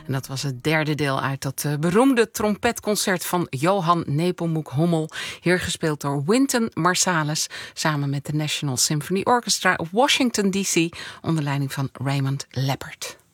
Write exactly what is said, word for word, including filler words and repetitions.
En dat was het derde deel uit dat uh, beroemde trompetconcert van Johann Nepomuk Hummel. Hier gespeeld door Wynton Marsalis samen met de National Symphony Orchestra Washington D C onder leiding van Raymond Leppard.